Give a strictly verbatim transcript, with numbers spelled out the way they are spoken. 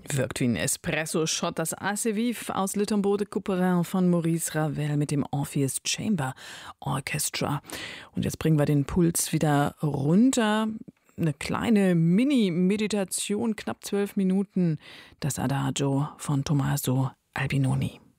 Wirkt wie ein Espresso-Shot, das Assez Vif aus Le Tombeau de Couperin von Maurice Ravel mit dem Orpheus Chamber Orchestra. Und jetzt bringen wir den Puls wieder runter. Eine kleine Mini-Meditation, knapp zwölf Minuten, das Adagio von Tommaso Albinoni.